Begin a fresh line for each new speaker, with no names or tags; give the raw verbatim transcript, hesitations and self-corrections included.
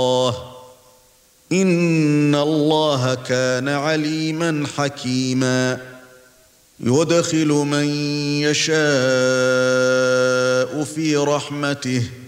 إِنَّ اللَّهَ كَانَ عَلِيمًا حَكِيمًا يُدْخِلُ مَن يَشَاءُ فِي رَحْمَتِهِ